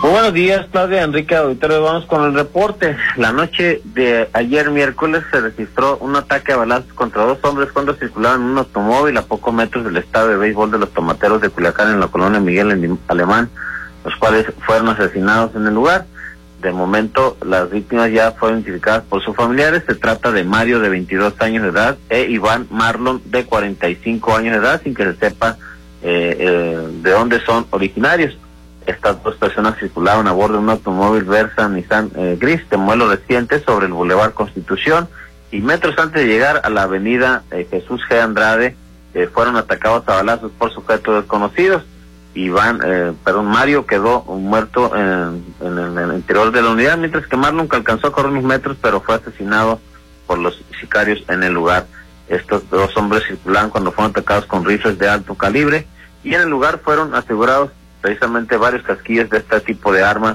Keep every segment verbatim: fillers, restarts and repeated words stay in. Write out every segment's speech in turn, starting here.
Muy buenos días, Claudia, Enrique Auditorio. Vamos con el reporte. La noche de ayer miércoles se registró un ataque a balazos contra dos hombres cuando circulaban en un automóvil a pocos metros del estadio de béisbol de los Tomateros de Culiacán en la colonia Miguel Alemán, los cuales fueron asesinados en el lugar. De momento, las víctimas ya fueron identificadas por sus familiares. Se trata de Mario, de veintidós años de edad, e Iván Marlon, de cuarenta y cinco años de edad, sin que se sepa eh, eh, de dónde son originarios. Estas dos personas circulaban a bordo de un automóvil Versa Nissan eh, gris de modelo reciente sobre el Boulevard Constitución, y metros antes de llegar a la avenida eh, Jesús G. Andrade eh, fueron atacados a balazos por sujetos desconocidos. Iván, eh, perdón, Mario quedó muerto en, en, en el interior de la unidad, mientras que Marlon, que alcanzó a correr unos metros, pero fue asesinado por los sicarios en el lugar. Estos dos hombres circulaban cuando fueron atacados con rifles de alto calibre, y en el lugar fueron asegurados precisamente varios casquillos de este tipo de armas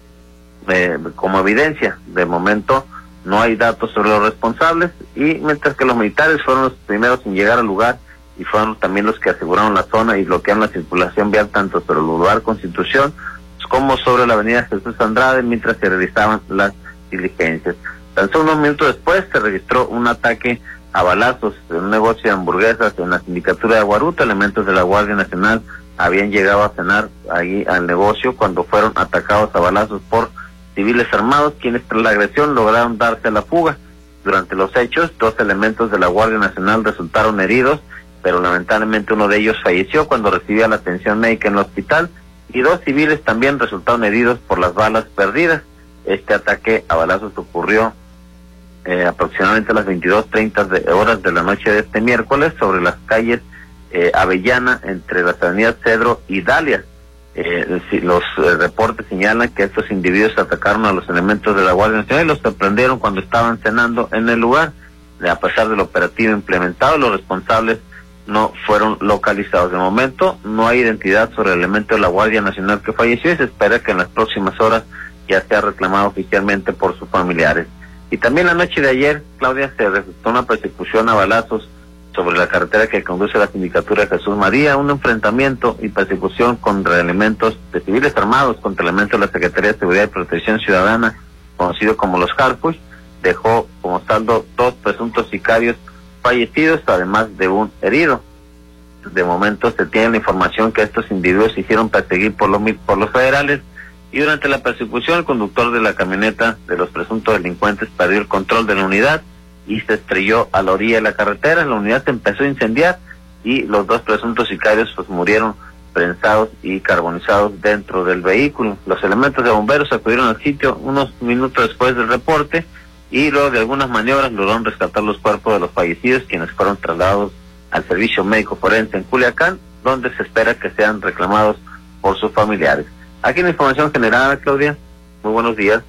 eh, como evidencia. De momento no hay datos sobre los responsables, y mientras que los militares fueron los primeros en llegar al lugar y fueron también los que aseguraron la zona y bloquearon la circulación vial tanto sobre el Boulevard Constitución como sobre la avenida Jesús Andrade mientras se realizaban las diligencias. Tan solo unos minutos después se registró un ataque a balazos en un negocio de hamburguesas en la sindicatura de Aguaruta. Elementos de la Guardia Nacional habían llegado a cenar ahí al negocio cuando fueron atacados a balazos por civiles armados, quienes tras la agresión lograron darse a la fuga. Durante los hechos, dos elementos de la Guardia Nacional resultaron heridos, pero lamentablemente uno de ellos falleció cuando recibía la atención médica en el hospital, y dos civiles también resultaron heridos por las balas perdidas. Este ataque a balazos ocurrió eh, aproximadamente a las veintidós treinta de horas de la noche de este miércoles sobre las calles Eh, Avellana, entre las avenidas Cedro y Dalia. Eh, si, los eh, reportes señalan que estos individuos atacaron a los elementos de la Guardia Nacional y los sorprendieron cuando estaban cenando en el lugar. A pesar del operativo implementado, los responsables no fueron localizados. De momento no hay identidad sobre el elemento de la Guardia Nacional que falleció, y se espera que en las próximas horas ya sea reclamado oficialmente por sus familiares. Y también la noche de ayer, Claudia, se registró una persecución a balazos sobre la carretera que conduce a la sindicatura de Jesús María, un enfrentamiento y persecución contra elementos de civiles armados, contra elementos de la Secretaría de Seguridad y Protección Ciudadana, conocido como los Harpush, dejó como saldo dos presuntos sicarios fallecidos, además de un herido. De momento se tiene la información que estos individuos se hicieron perseguir por los, por los federales, y durante la persecución el conductor de la camioneta de los presuntos delincuentes perdió el control de la unidad y se estrelló a la orilla de la carretera. La unidad se empezó a incendiar y los dos presuntos sicarios pues murieron prensados y carbonizados dentro del vehículo. Los elementos de bomberos acudieron al sitio unos minutos después del reporte, y luego de algunas maniobras lograron rescatar los cuerpos de los fallecidos, quienes fueron trasladados al servicio médico forense en Culiacán, donde se espera que sean reclamados por sus familiares. Aquí la información general, Claudia. Muy buenos días.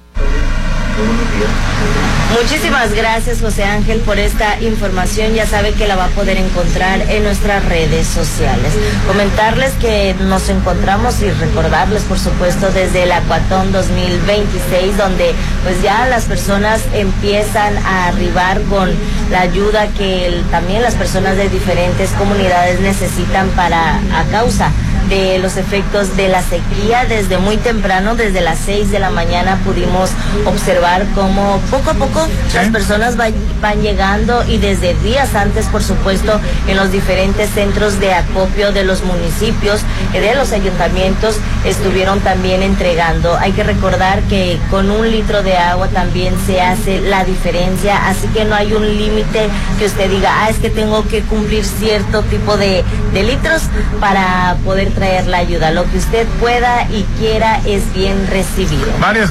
Muy buenos días. Muchísimas gracias, José Ángel, por esta información. Ya sabe que la va a poder encontrar en nuestras redes sociales. Comentarles que nos encontramos y recordarles, por supuesto, desde el Acuatón dos mil veintiséis, donde pues ya las personas empiezan a arribar con la ayuda que el, también las personas de diferentes comunidades necesitan para a causa de los efectos de la sequía. Desde muy temprano, desde las seis de la mañana, pudimos observar cómo poco a poco ¿Sí? las personas va, van llegando, y desde días antes, por supuesto, en los diferentes centros de acopio de los municipios, de los ayuntamientos, estuvieron también entregando. Hay que recordar que con un litro de agua también se hace la diferencia, así que no hay un límite que usted diga, ah, es que tengo que cumplir cierto tipo de, de litros para poder traer la ayuda. Lo que usted pueda y quiera es bien recibido.